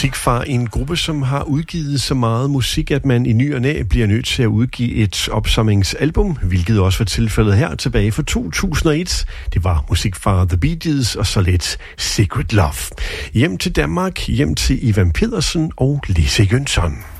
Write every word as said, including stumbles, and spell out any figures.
Musik fra en gruppe, som har udgivet så meget musik, at man i ny og næ bliver nødt til at udgive et opsamlingsalbum, hvilket også var tilfældet her tilbage for to tusind og et. Det var musik fra The Bee Gees og så lidt Secret Love. Hjem til Danmark, hjem til Ivan Pedersen og Lise Jønsson.